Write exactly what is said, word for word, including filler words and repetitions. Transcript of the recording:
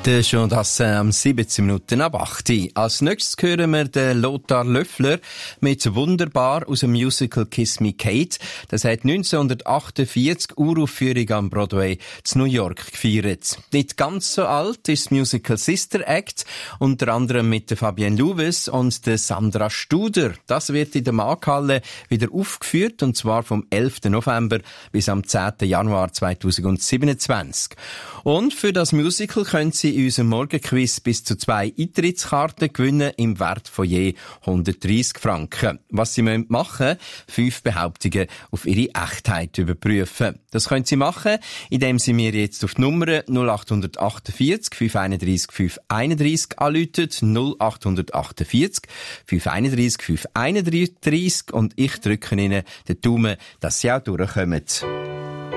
Der schon das am ähm, siebzehn Minuten ab acht. Als nächstes hören wir den Lothar Löffler mit «Wunderbar» aus dem Musical «Kiss Me Kate». Das hat neunzehnhundertachtundvierzig Uraufführung am Broadway zu New York gefeiert. Nicht ganz so alt ist das Musical «Sister Act», unter anderem mit der Fabienne Louwes und der Sandra Studer. Das wird in der Markthalle wieder aufgeführt, und zwar vom elften November bis am zehnten Januar zweitausendsiebenundzwanzig. Und für das Musical können Sie in unserem Morgenquiz bis zu zwei Eintrittskarten gewinnen im Wert von je hundertdreissig Franken. Was Sie machen müssen, fünf Behauptungen auf Ihre Echtheit überprüfen. Das können Sie machen, indem Sie mir jetzt auf die Nummer null acht acht vier, fünf eins drei, fünf eins drei anrufen, null acht acht vier, fünf eins drei, fünf eins drei, und ich drücke Ihnen den Daumen, dass Sie auch durchkommen.